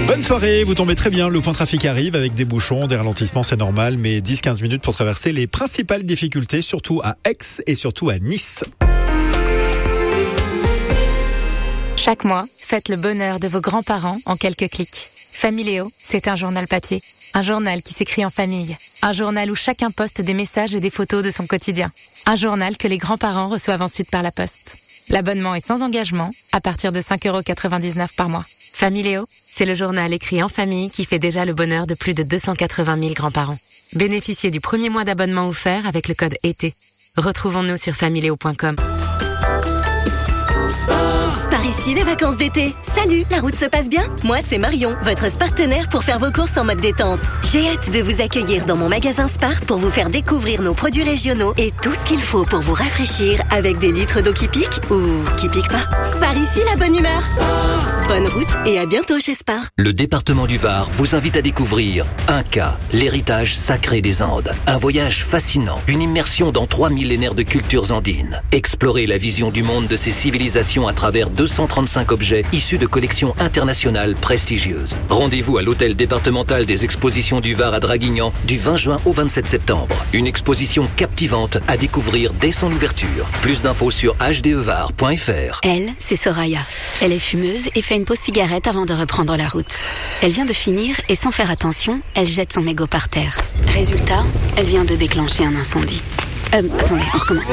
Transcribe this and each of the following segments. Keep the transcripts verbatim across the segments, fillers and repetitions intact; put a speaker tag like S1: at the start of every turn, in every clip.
S1: Bonne soirée, vous tombez très bien, le point trafic arrive avec des bouchons, des ralentissements, c'est normal, mais dix à quinze minutes pour traverser les principales difficultés, surtout à Aix et surtout à Nice.
S2: Chaque mois, faites le bonheur de vos grands-parents en quelques clics. Familéo, c'est un journal papier, un journal qui s'écrit en famille, un journal où chacun poste des messages et des photos de son quotidien, un journal que les grands-parents reçoivent ensuite par la poste. L'abonnement est sans engagement, à partir de cinq euros quatre-vingt-dix-neuf par mois. Familéo, c'est le journal écrit en famille qui fait déjà le bonheur de plus de deux cent quatre-vingt mille grands-parents. Bénéficiez du premier mois d'abonnement offert avec le code été. Retrouvons-nous sur familéo point com.
S3: Par ici, les vacances d'été. Salut, la route se passe bien? Moi, c'est Marion, votre partenaire pour faire vos courses en mode détente. J'ai hâte de vous accueillir dans mon magasin Spar pour vous faire découvrir nos produits régionaux et tout ce qu'il faut pour vous rafraîchir avec des litres d'eau qui piquent ou qui piquent pas. Spar ici, la bonne humeur. Spar. Bonne route et à bientôt chez Spar.
S4: Le département du Var vous invite à découvrir Inca, l'héritage sacré des Andes. Un voyage fascinant, une immersion dans trois millénaires de cultures andines. Explorez la vision du monde de ces civilisations à travers deux cent trente-cinq objets issus de collections internationales prestigieuses. Rendez-vous à l'hôtel départemental des expositions du Var à Draguignan du vingt juin au vingt-sept septembre. Une exposition captivante à découvrir dès son ouverture. Plus d'infos sur h d e var point f r.
S5: Elle, c'est Soraya. Elle est fumeuse et fait une pause cigarette avant de reprendre la route. Elle vient de finir et sans faire attention, elle jette son mégot par terre. Résultat, elle vient de déclencher un incendie. Euh, attendez, on recommence.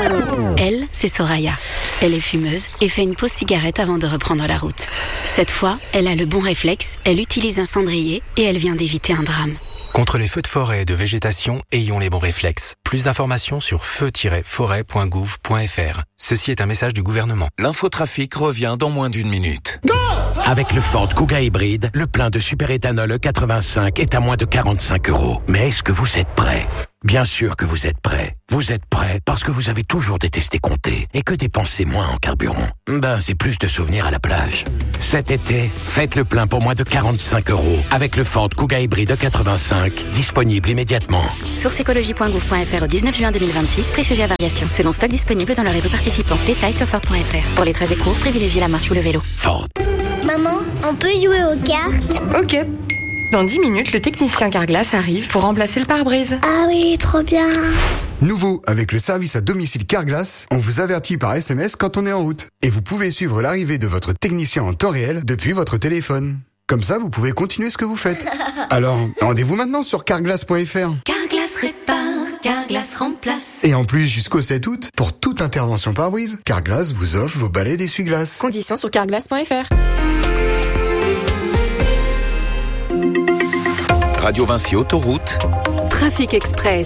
S5: Elle, c'est Soraya. Elle est fumeuse et fait une pause cigarette avant de reprendre la route. Cette fois, elle a le bon réflexe, elle utilise un cendrier et elle vient d'éviter un drame.
S6: Contre les feux de forêt et de végétation, ayons les bons réflexes. Plus d'informations sur feu tiret forêt point gouv point f r. Ceci est un message du gouvernement.
S7: L'infotrafic revient dans moins d'une minute.
S8: Go! Avec le Ford Kuga hybride, le plein de superéthanol E quatre-vingt-cinq est à moins de quarante-cinq euros. Mais est-ce que vous êtes prêts? Bien sûr que vous êtes prêts. Vous êtes prêts parce que vous avez toujours détesté compter et que dépenser moins en carburant, ben c'est plus de souvenirs à la plage. Cet été, faites le plein pour moins de quarante-cinq euros avec le Ford Kuga hybride E quatre-vingt-cinq, disponible immédiatement.
S5: Source écologie point gouv point f r au dix-neuf juin deux mille vingt-six, prix sujet à variation. Selon stock disponible dans le réseau participant. Détails sur ford point f r. Pour les trajets courts, privilégiez la marche ou le vélo.
S8: Ford.
S9: Maman, on peut jouer aux cartes?
S10: Ok. Dans dix minutes, le technicien Carglass arrive pour remplacer le pare-brise.
S9: Ah oui, trop bien.
S11: Nouveau, avec le service à domicile Carglass, on vous avertit par S M S quand on est en route. Et vous pouvez suivre l'arrivée de votre technicien en temps réel depuis votre téléphone. Comme ça, vous pouvez continuer ce que vous faites. Alors, rendez-vous maintenant sur carglass point f r.
S3: Carglass répare, Carglass remplace.
S11: Et en plus, jusqu'au sept août, pour toute intervention pare-brise, Carglass vous offre vos balais d'essuie-glace.
S10: Conditions sur carglass point f r.
S7: Radio Vinci Autoroute.
S12: Trafic Express.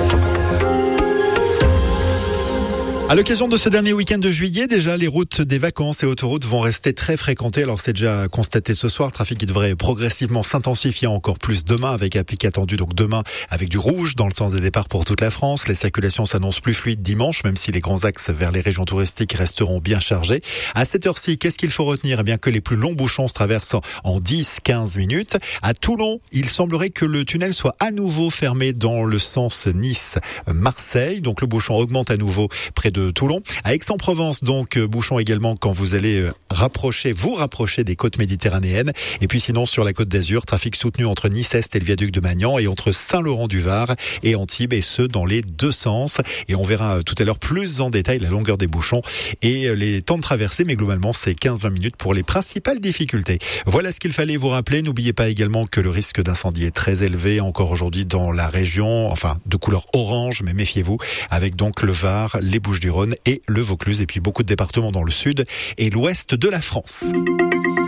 S1: À l'occasion de ce dernier week-end de juillet, déjà les routes des vacances et autoroutes vont rester très fréquentées. Alors c'est déjà constaté ce soir, trafic qui devrait progressivement s'intensifier encore plus demain avec un pic attendu donc demain avec du rouge dans le sens des départs pour toute la France. Les circulations s'annoncent plus fluides dimanche, même si les grands axes vers les régions touristiques resteront bien chargés. À cette heure-ci, qu'est-ce qu'il faut retenir? Eh bien que les plus longs bouchons se traversent en dix à quinze minutes. À Toulon, il semblerait que le tunnel soit à nouveau fermé dans le sens Nice-Marseille. Donc le bouchon augmente à nouveau près de de Toulon. À Aix-en-Provence, donc, bouchon également quand vous allez rapprocher, vous rapprocher des côtes méditerranéennes. Et puis sinon, sur la côte d'Azur, trafic soutenu entre Nice-Est et le viaduc de Magnan et entre Saint-Laurent-du-Var et Antibes, et ce, dans les deux sens. Et on verra tout à l'heure plus en détail la longueur des bouchons et les temps de traversée, mais globalement, c'est quinze à vingt minutes pour les principales difficultés. Voilà ce qu'il fallait vous rappeler. N'oubliez pas également que le risque d'incendie est très élevé encore aujourd'hui dans la région, enfin, de couleur orange, mais méfiez-vous, avec donc le Var, les Bouches-du-Rhône et le Vaucluse, et puis beaucoup de départements dans le sud et l'ouest de la France.